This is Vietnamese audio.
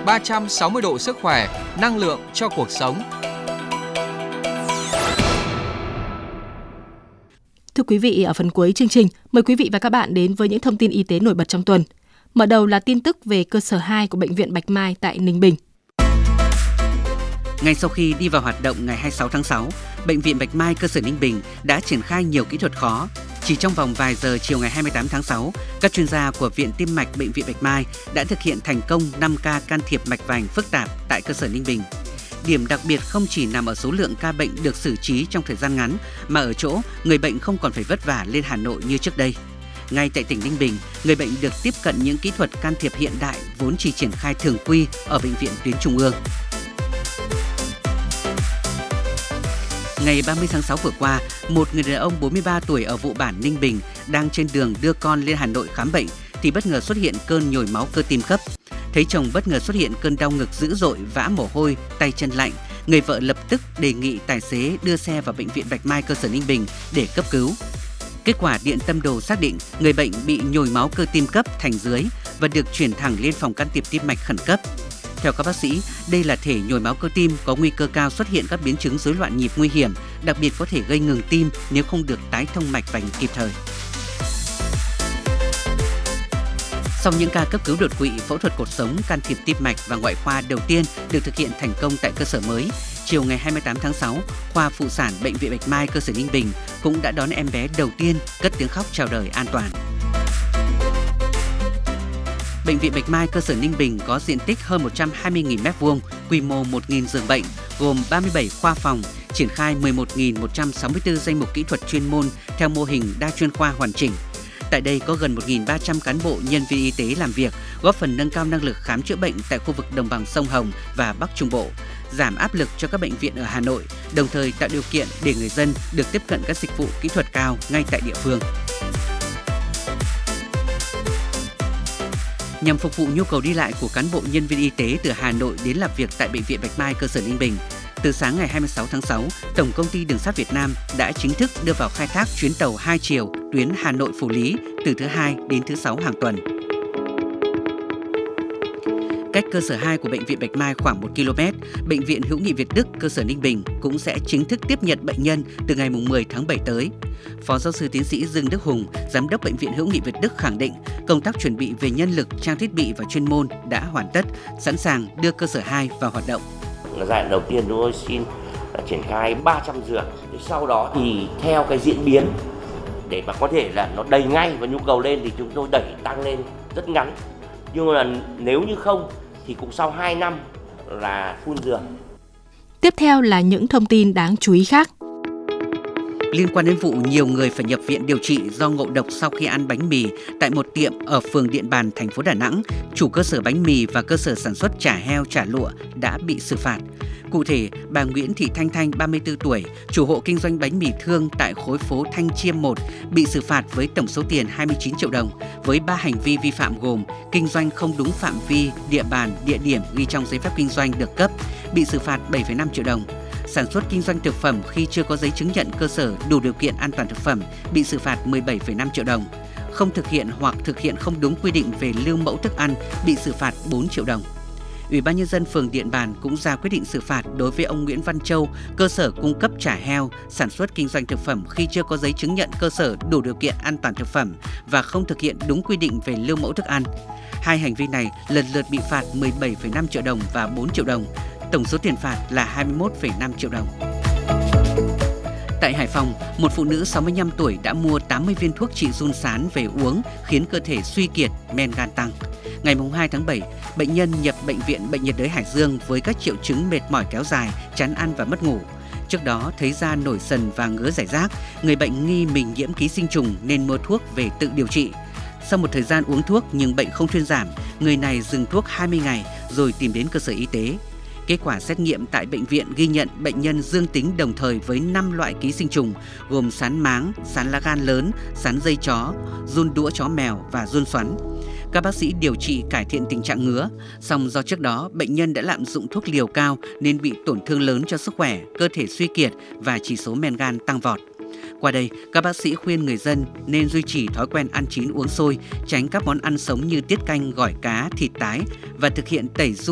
360 độ sức khỏe, năng lượng cho cuộc sống. Thưa quý vị, ở phần cuối chương trình, mời quý vị và các bạn đến với những thông tin y tế nổi bật trong tuần. Mở đầu là tin tức về cơ sở 2 của Bệnh viện Bạch Mai tại Ninh Bình. Ngay sau khi đi vào hoạt động ngày 26 tháng 6, Bệnh viện Bạch Mai cơ sở Ninh Bình đã triển khai nhiều kỹ thuật khó. Chỉ trong vòng vài giờ chiều ngày 28 tháng 6, các chuyên gia của Viện Tim mạch Bệnh viện Bạch Mai đã thực hiện thành công 5 ca can thiệp mạch vành phức tạp tại cơ sở Ninh Bình. Điểm đặc biệt không chỉ nằm ở số lượng ca bệnh được xử trí trong thời gian ngắn, mà ở chỗ người bệnh không còn phải vất vả lên Hà Nội như trước đây. Ngay tại tỉnh Ninh Bình, người bệnh được tiếp cận những kỹ thuật can thiệp hiện đại vốn chỉ triển khai thường quy ở bệnh viện tuyến trung ương. Ngày 30 tháng 6 vừa qua, một người đàn ông 43 tuổi ở Vụ Bản, Ninh Bình đang trên đường đưa con lên Hà Nội khám bệnh thì bất ngờ xuất hiện cơn nhồi máu cơ tim cấp. Thấy chồng bất ngờ xuất hiện cơn đau ngực dữ dội, vã mồ hôi, tay chân lạnh, người vợ lập tức đề nghị tài xế đưa xe vào Bệnh viện Bạch Mai cơ sở Ninh Bình để cấp cứu. Kết quả điện tâm đồ xác định người bệnh bị nhồi máu cơ tim cấp thành dưới và được chuyển thẳng lên phòng can thiệp tim mạch khẩn cấp. Theo các bác sĩ, đây là thể nhồi máu cơ tim có nguy cơ cao xuất hiện các biến chứng rối loạn nhịp nguy hiểm, đặc biệt có thể gây ngừng tim nếu không được tái thông mạch vành kịp thời. Sau những ca cấp cứu đột quỵ, phẫu thuật cột sống, can thiệp tim mạch và ngoại khoa đầu tiên được thực hiện thành công tại cơ sở mới, chiều ngày 28 tháng 6, khoa phụ sản Bệnh viện Bạch Mai cơ sở Ninh Bình cũng đã đón em bé đầu tiên cất tiếng khóc chào đời an toàn. Bệnh viện Bạch Mai cơ sở Ninh Bình có diện tích hơn 120.000 m2, quy mô 1.000 giường bệnh, gồm 37 khoa phòng, triển khai 11.164 danh mục kỹ thuật chuyên môn theo mô hình đa chuyên khoa hoàn chỉnh. Tại đây có gần 1.300 cán bộ nhân viên y tế làm việc, góp phần nâng cao năng lực khám chữa bệnh tại khu vực đồng bằng sông Hồng và Bắc Trung Bộ, giảm áp lực cho các bệnh viện ở Hà Nội, đồng thời tạo điều kiện để người dân được tiếp cận các dịch vụ kỹ thuật cao ngay tại địa phương. Nhằm phục vụ nhu cầu đi lại của cán bộ nhân viên y tế từ Hà Nội đến làm việc tại Bệnh viện Bạch Mai cơ sở Ninh Bình, từ sáng ngày 26 tháng 6, Tổng công ty Đường sắt Việt Nam đã chính thức đưa vào khai thác chuyến tàu 2 chiều tuyến Hà Nội - Phủ Lý từ thứ Hai đến thứ Sáu hàng tuần. Cách cơ sở 2 của Bệnh viện Bạch Mai khoảng 1 km, Bệnh viện Hữu nghị Việt Đức cơ sở Ninh Bình cũng sẽ chính thức tiếp nhận bệnh nhân từ ngày 10 tháng 7 tới. Phó giáo sư tiến sĩ Dương Đức Hùng, Giám đốc Bệnh viện Hữu nghị Việt Đức khẳng định công tác chuẩn bị về nhân lực, trang thiết bị và chuyên môn đã hoàn tất, sẵn sàng đưa cơ sở 2 vào hoạt động. Giai đoạn đầu tiên chúng tôi xin triển khai 300 giường, sau đó thì theo cái diễn biến để mà có thể là nó đầy ngay và nhu cầu lên thì chúng tôi đẩy tăng lên rất ngắn. Nhưng mà nếu như không thì cũng sau 2 năm là full giường. Tiếp theo là những thông tin đáng chú ý khác. Liên quan đến vụ nhiều người phải nhập viện điều trị do ngộ độc sau khi ăn bánh mì tại một tiệm ở phường Điện Bàn, thành phố Đà Nẵng, chủ cơ sở bánh mì và cơ sở sản xuất chả heo, chả lụa đã bị xử phạt. Cụ thể, bà Nguyễn Thị Thanh Thanh, 34 tuổi, chủ hộ kinh doanh bánh mì Thương tại khối phố Thanh Chiêm 1, bị xử phạt với tổng số tiền 29 triệu đồng với 3 hành vi vi phạm gồm kinh doanh không đúng phạm vi, địa bàn, địa điểm ghi trong giấy phép kinh doanh được cấp, bị xử phạt 7,5 triệu đồng. Sản xuất kinh doanh thực phẩm khi chưa có giấy chứng nhận cơ sở đủ điều kiện an toàn thực phẩm, bị xử phạt 17,5 triệu đồng. Không thực hiện hoặc thực hiện không đúng quy định về lưu mẫu thức ăn, bị xử phạt 4 triệu đồng. Ủy ban nhân dân phường Điện Bàn cũng ra quyết định xử phạt đối với ông Nguyễn Văn Châu, cơ sở cung cấp chả heo, sản xuất kinh doanh thực phẩm khi chưa có giấy chứng nhận cơ sở đủ điều kiện an toàn thực phẩm và không thực hiện đúng quy định về lưu mẫu thức ăn. Hai hành vi này lần lượt bị phạt 17,5 triệu đồng và 4 triệu đồng. Tổng số tiền phạt là 21,5 triệu đồng. Tại Hải Phòng, một phụ nữ 65 tuổi đã mua 80 viên thuốc trị run sán về uống khiến cơ thể suy kiệt, men gan tăng. Ngày 2 tháng 7, bệnh nhân nhập Bệnh viện Bệnh nhiệt đới Hải Dương với các triệu chứng mệt mỏi kéo dài, chán ăn và mất ngủ. Trước đó, thấy da nổi sần và ngứa rải rác, người bệnh nghi mình nhiễm ký sinh trùng nên mua thuốc về tự điều trị. Sau một thời gian uống thuốc nhưng bệnh không thuyên giảm, người này dừng thuốc 20 ngày rồi tìm đến cơ sở y tế. Kết quả xét nghiệm tại bệnh viện ghi nhận bệnh nhân dương tính đồng thời với 5 loại ký sinh trùng gồm sán máng, sán lá gan lớn, sán dây chó, giun đũa chó mèo và giun xoắn. Các bác sĩ điều trị cải thiện tình trạng ngứa, song do trước đó bệnh nhân đã lạm dụng thuốc liều cao nên bị tổn thương lớn cho sức khỏe, cơ thể suy kiệt và chỉ số men gan tăng vọt. Qua đây, các bác sĩ khuyên người dân nên duy trì thói quen ăn chín uống sôi, tránh các món ăn sống như tiết canh, gỏi cá, thịt tái và thực hiện tẩy giun